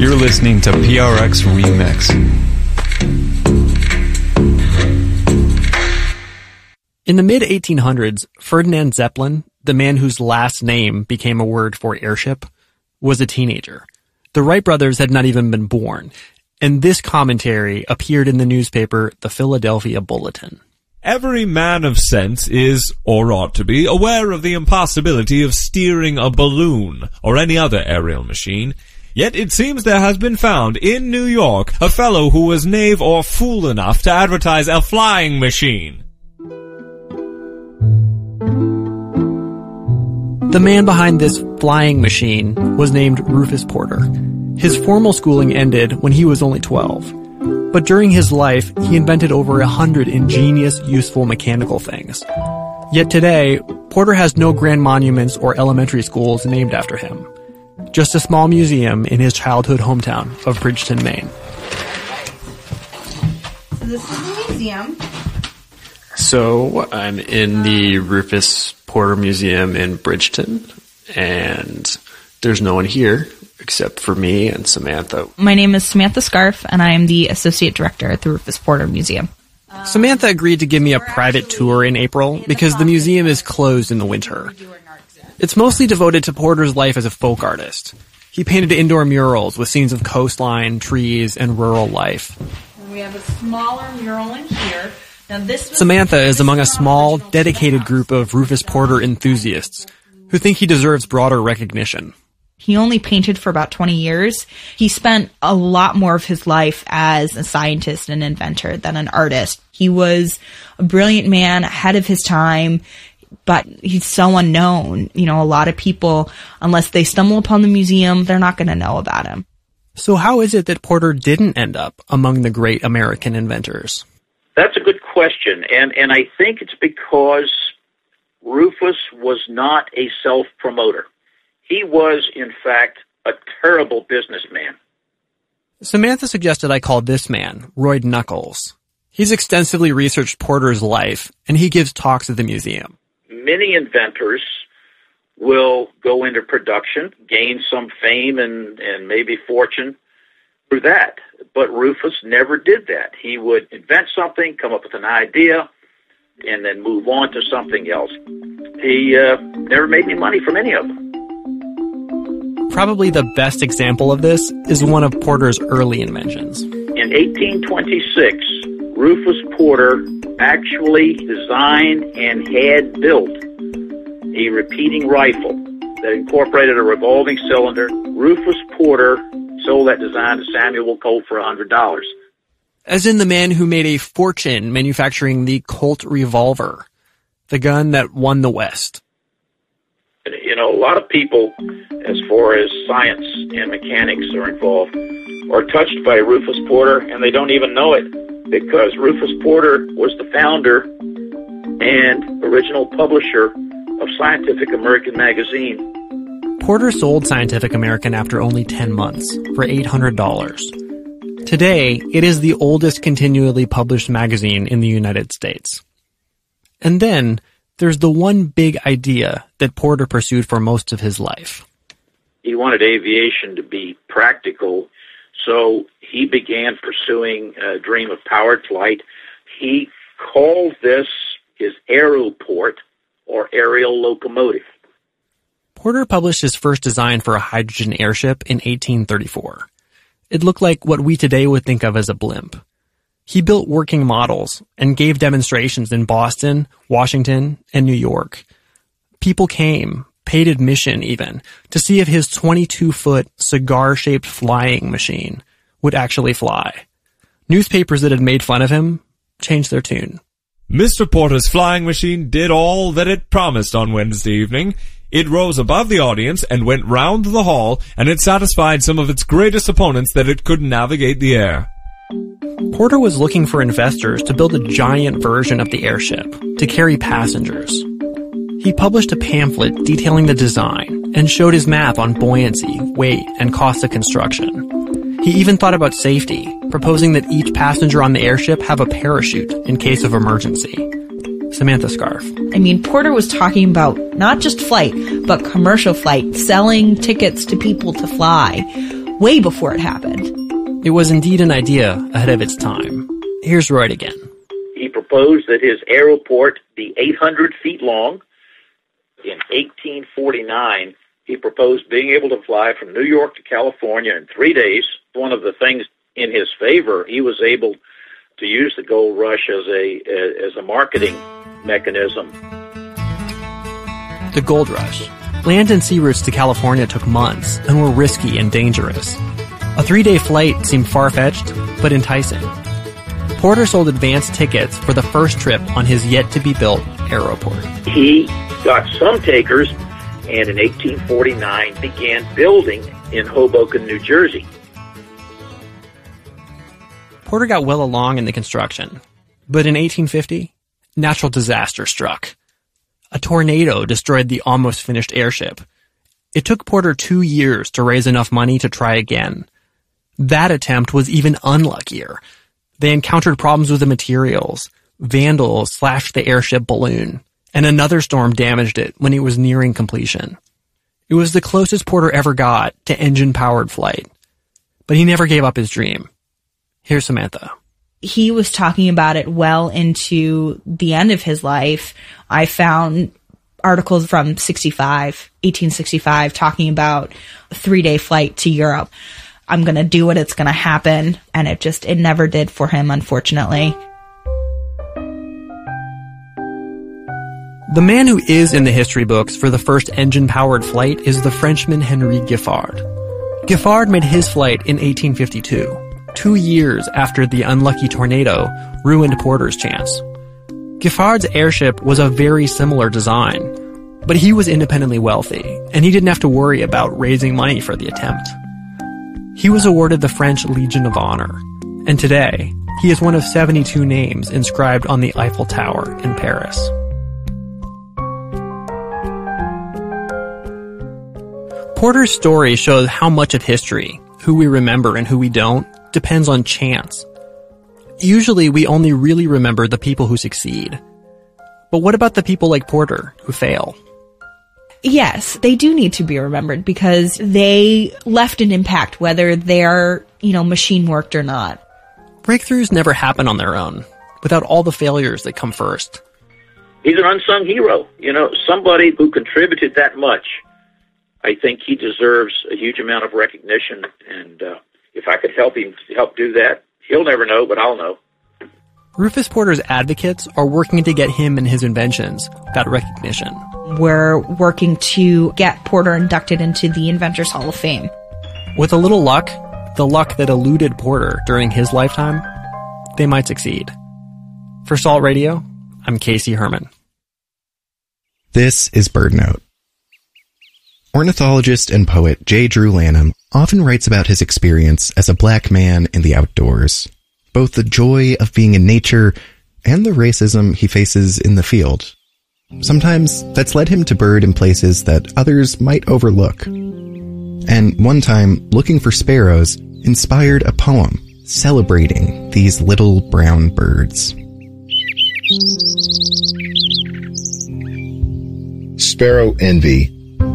You're listening to PRX Remix. In the mid-1800s, Ferdinand Zeppelin, the man whose last name became a word for airship, was a teenager. The Wright brothers had not even been born, and this commentary appeared in the newspaper, the Philadelphia Bulletin. Every man of sense is, or ought to be, aware of the impossibility of steering a balloon or any other aerial machine. Yet it seems there has been found in New York a fellow who was knave or fool enough to advertise a flying machine. The man behind this flying machine was named Rufus Porter. His formal schooling ended when he was only 12. But during his life, he invented over 100 ingenious, useful mechanical things. Yet today, Porter has no grand monuments or elementary schools named after him. Just a small museum in his childhood hometown of Bridgeton, Maine. So this is the museum. So I'm in the Rufus Porter Museum in Bridgeton, and there's no one here except for me and Samantha. My name is Samantha Scarf, and I am the Associate Director at the Rufus Porter Museum. Samantha agreed to give me a private tour in April because the museum is closed in the winter. It's mostly devoted to Porter's life as a folk artist. He painted indoor murals with scenes of coastline, trees, and rural life. And we have a smaller mural in here. Now Samantha is among a small, dedicated group of Rufus Porter enthusiasts who think he deserves broader recognition. He only painted for about 20 years. He spent a lot more of his life as a scientist and inventor than an artist. He was a brilliant man, ahead of his time, but he's so unknown. You know, a lot of people, unless they stumble upon the museum, they're not going to know about him. So how is it that Porter didn't end up among the great American inventors? That's a good question, and I think it's because Rufus was not a self-promoter. He was, in fact, a terrible businessman. Samantha suggested I call this man Royd Nuckolls. He's extensively researched Porter's life, and he gives talks at the museum. Many inventors will go into production, gain some fame and maybe fortune through that. But Rufus never did that. He would invent something, come up with an idea, and then move on to something else. He never made any money from any of them. Probably the best example of this is one of Porter's early inventions. In 1826, Rufus Porter actually designed and had built a repeating rifle that incorporated a revolving cylinder. Rufus Porter sold that design to Samuel Colt for $100. As in the man who made a fortune manufacturing the Colt revolver, the gun that won the West. You know, a lot of people, as far as science and mechanics are involved, are touched by Rufus Porter, and they don't even know it, because Rufus Porter was the founder and original publisher of Scientific American magazine. Porter sold Scientific American after only 10 months for $800. Today, it is the oldest continually published magazine in the United States. And then, there's the one big idea that Porter pursued for most of his life. He wanted aviation to be practical, so he began pursuing a dream of powered flight. He called this his aeroport, or aerial locomotive. Porter published his first design for a hydrogen airship in 1834. It looked like what we today would think of as a blimp. He built working models and gave demonstrations in Boston, Washington, and New York. People came, paid admission even, to see if his 22-foot cigar-shaped flying machine would actually fly. Newspapers that had made fun of him changed their tune. Mr. Porter's flying machine did all that it promised on Wednesday evening. It rose above the audience and went round the hall, and it satisfied some of its greatest opponents that it could navigate the air. Porter was looking for investors to build a giant version of the airship to carry passengers. He published a pamphlet detailing the design and showed his map on buoyancy, weight, and cost of construction. He even thought about safety, proposing that each passenger on the airship have a parachute in case of emergency. Samantha Scarf. I mean, Porter was talking about not just flight, but commercial flight, selling tickets to people to fly. way before it happened. It was indeed an idea ahead of its time. Here's Royd again. He proposed that his aeroport be 800 feet long. In 1849, he proposed being able to fly from New York to California in 3 days. One of the things in his favor, he was able to use the gold rush as a marketing mechanism. The gold rush. Land and sea routes to California took months and were risky and dangerous. A 3-day flight seemed far-fetched, but enticing. Porter sold advance tickets for the first trip on his yet-to-be-built aeroport. He got some takers, and in 1849 began building in Hoboken, New Jersey. Porter got well along in the construction, but in 1850, natural disaster struck. A tornado destroyed the almost finished airship. It took Porter 2 years to raise enough money to try again. That attempt was even unluckier. They encountered problems with the materials. Vandals slashed the airship balloon, and another storm damaged it when it was nearing completion. It was the closest Porter ever got to engine-powered flight. But he never gave up his dream. Here's Samantha. He was talking about it well into the end of his life. I found articles from 1865, talking about a 3-day flight to Europe. I'm going to do it. It's going to happen. And it never did for him, unfortunately. The man who is in the history books for the first engine-powered flight is the Frenchman Henri Giffard. Giffard made his flight in 1852, 2 years after the unlucky tornado ruined Porter's chance. Giffard's airship was a very similar design, but he was independently wealthy, and he didn't have to worry about raising money for the attempt. He was awarded the French Legion of Honor, and today, he is one of 72 names inscribed on the Eiffel Tower in Paris. Porter's story shows how much of history, who we remember and who we don't, depends on chance. Usually, we only really remember the people who succeed. But what about the people like Porter who fail? Yes, they do need to be remembered because they left an impact, whether they're, machine worked or not. Breakthroughs never happen on their own, without all the failures that come first. He's an unsung hero. Somebody who contributed that much. I think he deserves a huge amount of recognition, and if I could help do that, he'll never know, but I'll know. Rufus Porter's advocates are working to get him and his inventions that recognition. We're working to get Porter inducted into the Inventors Hall of Fame. With a little luck, the luck that eluded Porter during his lifetime, they might succeed. For Salt Radio, I'm Casey Herman. This is BirdNote. Ornithologist and poet J. Drew Lanham often writes about his experience as a black man in the outdoors, both the joy of being in nature and the racism he faces in the field. Sometimes that's led him to bird in places that others might overlook. And one time, looking for sparrows inspired a poem celebrating these little brown birds. Sparrow Envy.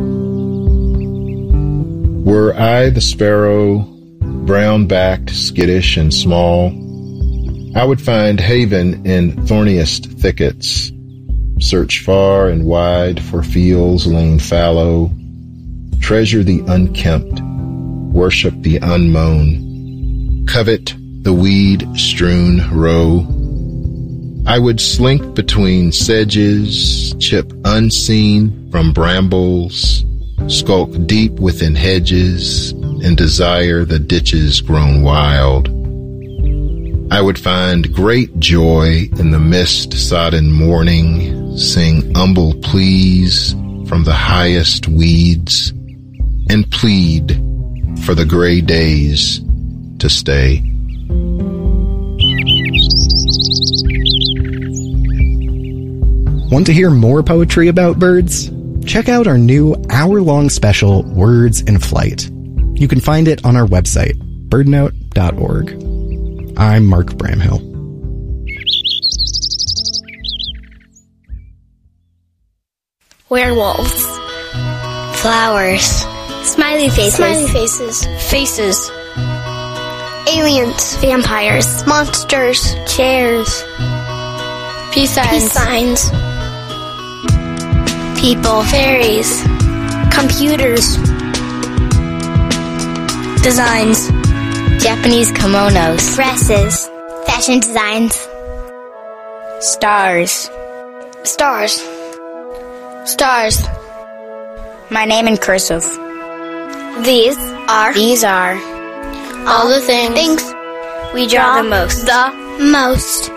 Were I the sparrow, brown-backed, skittish, and small, I would find haven in thorniest thickets, search far and wide for fields lain fallow, treasure the unkempt, worship the unmown, covet the weed-strewn row. I would slink between sedges, chip unseen from brambles, skulk deep within hedges, and desire the ditches grown wild. I would find great joy in the mist-sodden morning, sing humble pleas from the highest weeds, and plead for the gray days to stay. Want to hear more poetry about birds? Check out our new hour-long special, Words in Flight. You can find it on our website, birdnote.org. I'm Mark Bramhill. Werewolves. Flowers. Smiley faces. Smiley faces. Faces. Aliens. Vampires. Monsters. Chairs. Peace signs. Peace signs. People. Fairies. Computers. Designs. Japanese kimonos. Dresses. Fashion designs. Stars. Stars. Stars. My name in cursive. These are all the things we we draw the most. The most.